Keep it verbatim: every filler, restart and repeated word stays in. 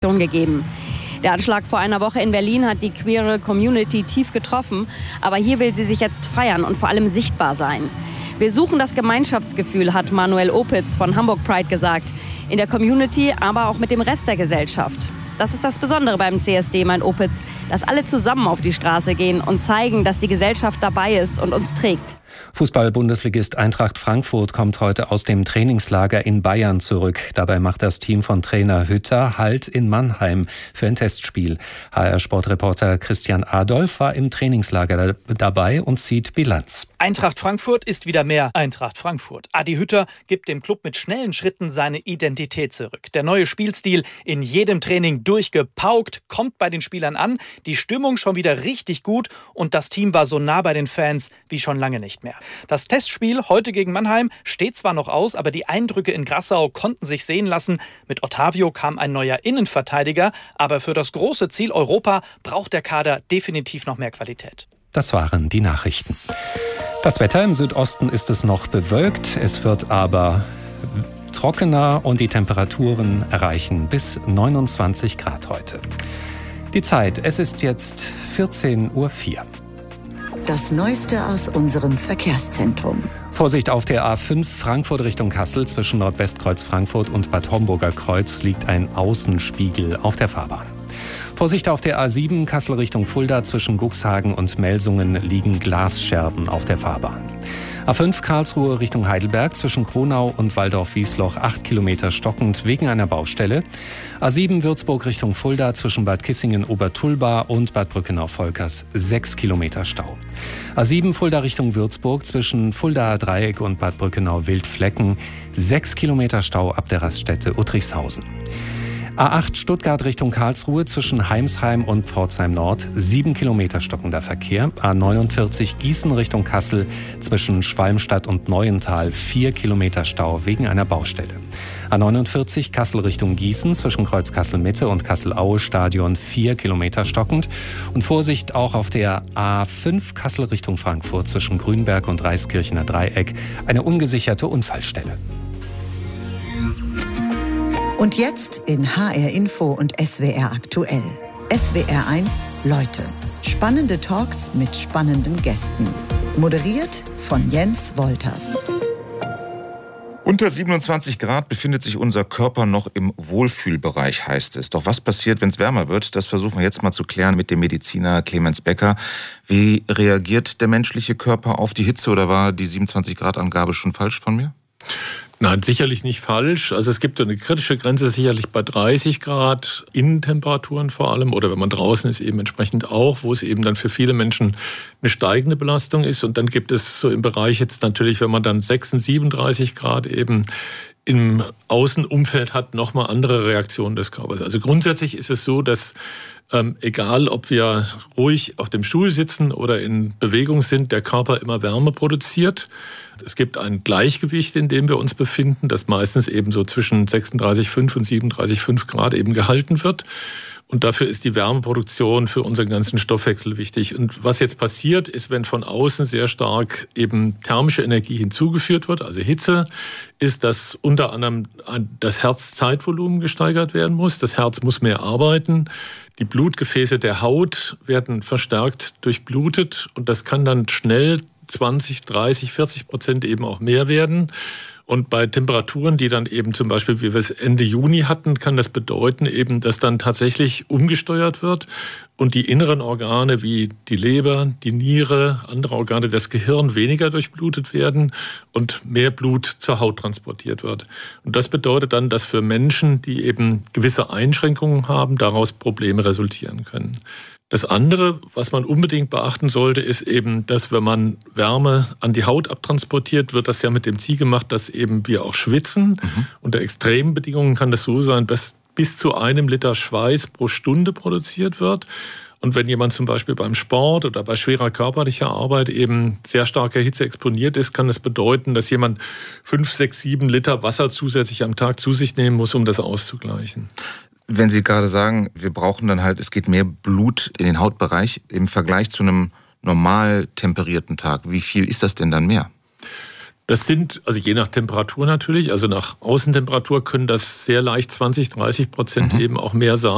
gegeben. Der Anschlag vor einer Woche in Berlin hat die queere Community tief getroffen, aber hier will sie sich jetzt feiern und vor allem sichtbar sein. Wir suchen das Gemeinschaftsgefühl, hat Manuel Opitz von Hamburg Pride gesagt. In der Community, aber auch mit dem Rest der Gesellschaft. Das ist das Besondere beim C S D, meint Opitz, dass alle zusammen auf die Straße gehen und zeigen, dass die Gesellschaft dabei ist und uns trägt. Fußball-Bundesligist Eintracht Frankfurt kommt heute aus dem Trainingslager in Bayern zurück. Dabei macht das Team von Trainer Hütter Halt in Mannheim für ein Testspiel. H R-Sportreporter Christian Adolf war im Trainingslager dabei und zieht Bilanz. Eintracht Frankfurt ist wieder mehr Eintracht Frankfurt. Adi Hütter gibt dem Club mit schnellen Schritten seine Identität zurück. Der neue Spielstil in jedem Training durchgepaukt, kommt bei den Spielern an. Die Stimmung schon wieder richtig gut und das Team war so nah bei den Fans wie schon lange nicht mehr. Das Testspiel heute gegen Mannheim steht zwar noch aus, aber die Eindrücke in Grassau konnten sich sehen lassen. Mit Ottavio kam ein neuer Innenverteidiger, aber für das große Ziel Europa braucht der Kader definitiv noch mehr Qualität. Das waren die Nachrichten. Das Wetter im Südosten ist es noch bewölkt, es wird aber trockener und die Temperaturen erreichen bis neunundzwanzig Grad heute. Die Zeit, es ist jetzt vierzehn Uhr vier. Das Neueste aus unserem Verkehrszentrum. Vorsicht auf der A fünf Frankfurt Richtung Kassel. Zwischen Nordwestkreuz Frankfurt und Bad Homburger Kreuz liegt ein Außenspiegel auf der Fahrbahn. Vorsicht auf der A sieben Kassel Richtung Fulda. Zwischen Guxhagen und Melsungen liegen Glasscherben auf der Fahrbahn. A fünf Karlsruhe Richtung Heidelberg. Zwischen Kronau und Waldorf-Wiesloch acht Kilometer stockend wegen einer Baustelle. A sieben Würzburg Richtung Fulda. Zwischen Bad Kissingen-Obertulba und Bad Brückenau-Volkers sechs Kilometer Stau. A sieben Fulda Richtung Würzburg. Zwischen Fuldaer Dreieck und Bad Brückenau-Wildflecken sechs Kilometer Stau ab der Raststätte Uttrichshausen. A acht Stuttgart Richtung Karlsruhe zwischen Heimsheim und Pforzheim Nord sieben Kilometer stockender Verkehr. A neunundvierzig Gießen Richtung Kassel zwischen Schwalmstadt und Neuental vier Kilometer Stau wegen einer Baustelle. A neunundvierzig Kassel Richtung Gießen zwischen Kreuz Kassel Mitte und Kassel-Aue Stadion vier Kilometer stockend. Und Vorsicht auch auf der A fünf Kassel Richtung Frankfurt zwischen Grünberg und Reiskirchener Dreieck eine ungesicherte Unfallstelle. Und jetzt in H R Info und S W R aktuell. S W R eins Leute. Spannende Talks mit spannenden Gästen. Moderiert von Jens Wolters. Unter siebenundzwanzig Grad befindet sich unser Körper noch im Wohlfühlbereich, heißt es. Doch was passiert, wenn es wärmer wird? Das versuchen wir jetzt mal zu klären mit dem Mediziner Clemens Becker. Wie reagiert der menschliche Körper auf die Hitze oder war die siebenundzwanzig Grad Angabe schon falsch von mir? Nein, sicherlich nicht falsch. Also es gibt eine kritische Grenze sicherlich bei dreißig Grad Innentemperaturen vor allem oder wenn man draußen ist eben entsprechend auch, wo es eben dann für viele Menschen eine steigende Belastung ist. Und dann gibt es so im Bereich jetzt natürlich, wenn man dann sechsunddreißig, siebenunddreißig Grad eben im Außenumfeld hat, nochmal andere Reaktionen des Körpers. Also grundsätzlich ist es so, dass ähm, egal ob wir ruhig auf dem Stuhl sitzen oder in Bewegung sind, der Körper immer Wärme produziert. Es gibt ein Gleichgewicht, in dem wir uns befinden, das meistens eben so zwischen sechsunddreißig Komma fünf und siebenunddreißig Komma fünf Grad eben gehalten wird. Und dafür ist die Wärmeproduktion für unseren ganzen Stoffwechsel wichtig. Und was jetzt passiert, ist, wenn von außen sehr stark eben thermische Energie hinzugeführt wird, also Hitze, ist, dass unter anderem das Herzzeitvolumen gesteigert werden muss. Das Herz muss mehr arbeiten. Die Blutgefäße der Haut werden verstärkt durchblutet und das kann dann schnell zwanzig, dreißig, vierzig Prozent eben auch mehr werden. Und bei Temperaturen, die dann eben zum Beispiel, wie wir es Ende Juni hatten, kann das bedeuten eben, dass dann tatsächlich umgesteuert wird und die inneren Organe wie die Leber, die Niere, andere Organe, das Gehirn weniger durchblutet werden und mehr Blut zur Haut transportiert wird. Und das bedeutet dann, dass für Menschen, die eben gewisse Einschränkungen haben, daraus Probleme resultieren können. Das andere, was man unbedingt beachten sollte, ist eben, dass wenn man Wärme an die Haut abtransportiert, wird das ja mit dem Ziel gemacht, dass eben wir auch schwitzen. Mhm. Unter extremen Bedingungen kann das so sein, dass bis zu einem Liter Schweiß pro Stunde produziert wird. Und wenn jemand zum Beispiel beim Sport oder bei schwerer körperlicher Arbeit eben sehr starker Hitze exponiert ist, kann das bedeuten, dass jemand fünf, sechs, sieben Liter Wasser zusätzlich am Tag zu sich nehmen muss, um das auszugleichen. Wenn Sie gerade sagen, wir brauchen dann halt, es geht mehr Blut in den Hautbereich im Vergleich zu einem normal temperierten Tag. Wie viel ist das denn dann mehr? Das sind, also je nach Temperatur natürlich, also nach Außentemperatur können das sehr leicht zwanzig, dreißig Prozent mhm. eben auch mehr sein.